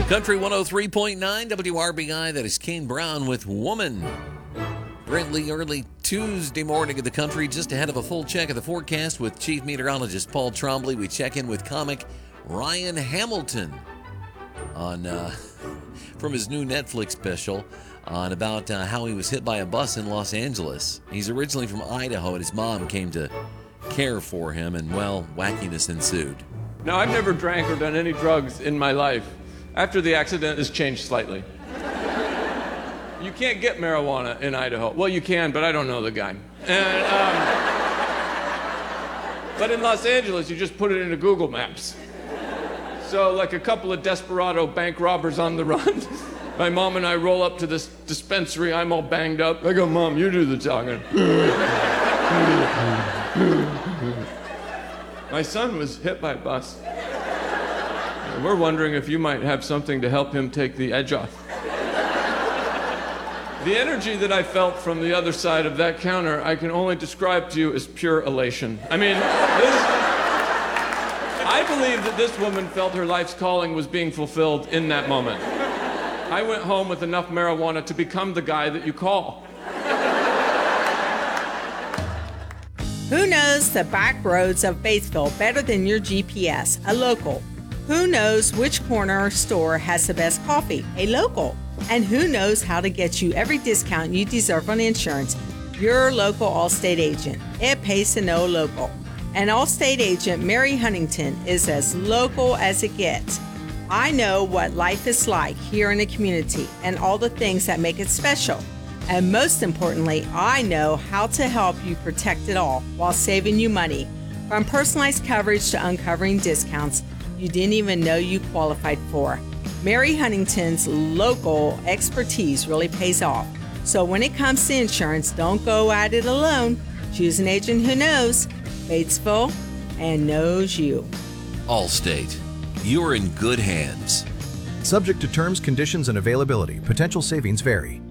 Country 103.9 WRBI, that is Kane Brown with Woman. Brightly early Tuesday morning in the country, just ahead of a full check of the forecast with Chief Meteorologist Paul Trombley. We check in with comic Ryan Hamilton on from his new Netflix special on about how he was hit by a bus in Los Angeles. He's originally from Idaho, and his mom came to care for him, and, well, wackiness ensued. Now, I've never drank or done any drugs in my life. After the accident, it's changed slightly. You can't get marijuana in Idaho. Well, you can, but I don't know the guy. But in Los Angeles, you just put it into Google Maps. So, like a couple of desperado bank robbers on the run, my mom and I roll up to this dispensary. I'm all banged up. I go, Mom, you do the talking. My son was hit by a bus. We're wondering if you might have something to help him take the edge off. The energy that I felt from the other side of that counter, I can only describe to you as pure elation. I mean, I believe that this woman felt her life's calling was being fulfilled in that moment. I went home with enough marijuana to become the guy that you call. Who knows the back roads of Batesville better than your GPS? A local. Who knows which corner store has the best coffee? A local. And who knows how to get you every discount you deserve on insurance? Your local Allstate agent. It pays to know local. And Allstate agent Mary Huntington is as local as it gets. I know what life is like here in the community and all the things that make it special. And most importantly, I know how to help you protect it all while saving you money. From personalized coverage to uncovering discounts you didn't even know you qualified for. Mary Huntington's local expertise really pays off. So when it comes to insurance, don't go at it alone. Choose an agent who knows Batesville and knows you. Allstate, you're in good hands. Subject to terms, conditions, and availability. Potential savings vary.